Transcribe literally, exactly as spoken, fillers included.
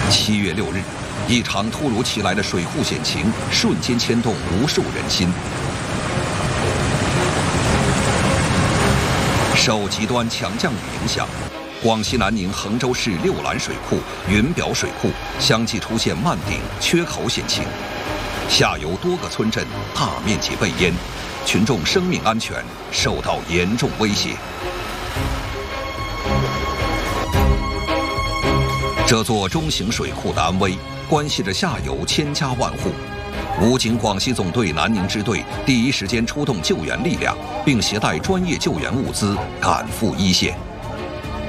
七月六日，一场突如其来的水库险情瞬间牵动无数人心。受极端强降雨影响，广西南宁衡州市六兰水库、云表水库相继出现漫顶、缺口险情，下游多个村镇大面积被淹，群众生命安全受到严重威胁。这座中型水库的安危，关系着下游千家万户。武警广西总队南宁支队第一时间出动救援力量，并携带专业救援物资赶赴一线。